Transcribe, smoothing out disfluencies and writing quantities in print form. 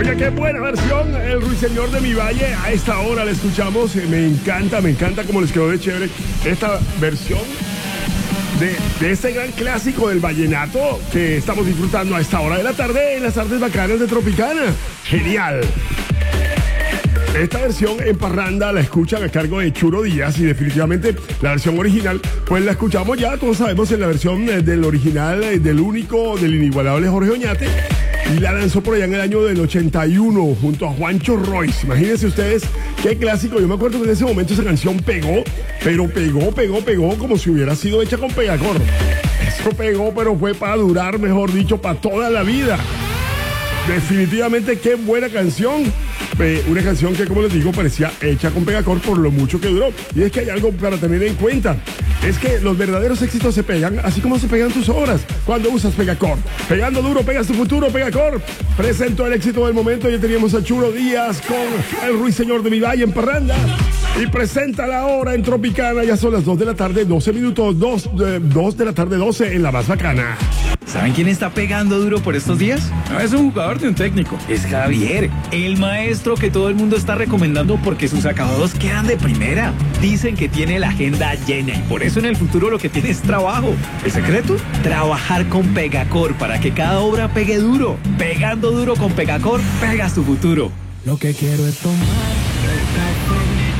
Oye, qué buena versión, el Ruiseñor de mi Valle. A esta hora la escuchamos. Me encanta cómo les quedó de chévere esta versión de este gran clásico del vallenato que estamos disfrutando a esta hora de la tarde en las tardes bacanas de Tropicana. Genial. Esta versión en parranda la escuchan a cargo de Churo Díaz y definitivamente la versión original pues la escuchamos ya, todos sabemos, en la versión del original, del único, del inigualable Jorge Oñate, y la lanzó por allá en el año del 81 junto a Juancho Royce. Imagínense ustedes qué clásico. Yo me acuerdo que en ese momento esa canción pegó, pero pegó como si hubiera sido hecha con Pegacor. Eso pegó, pero fue para durar, mejor dicho, para toda la vida. Definitivamente qué buena canción. Una canción que, como les digo, parecía hecha con Pegacor por lo mucho que duró. Y es que hay algo para tener en cuenta. Es que los verdaderos éxitos se pegan así como se pegan tus obras cuando usas Pegacor. Pegando duro, pegas tu futuro. Pegacor presentó el éxito del momento. Ya teníamos a Churo Díaz con el Ruiseñor de mi Valle en parranda. Y presenta la hora en Tropicana. Ya son las 2 de la tarde, 12 minutos. 2 de la tarde, 12 en la más bacana. ¿Saben quién está pegando duro por estos días? No es un jugador de un técnico, es Javier, el maestro que todo el mundo está recomendando porque sus acabados quedan de primera. Dicen que tiene la agenda llena y por eso en el futuro lo que tiene es trabajo. ¿El secreto? Trabajar con Pegacor para que cada obra pegue duro. Pegando duro con Pegacor, pegas tu futuro. Lo que quiero es tomar